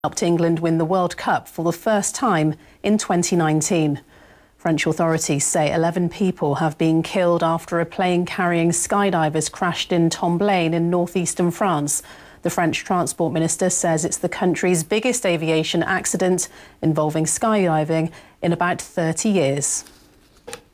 Helped England win the World Cup for the first time in 2019. French authorities say 11 people have been killed after a plane carrying skydivers crashed in Tomblain in northeastern France. The French Transport Minister says it's the country's biggest aviation accident involving skydiving in about 30 years.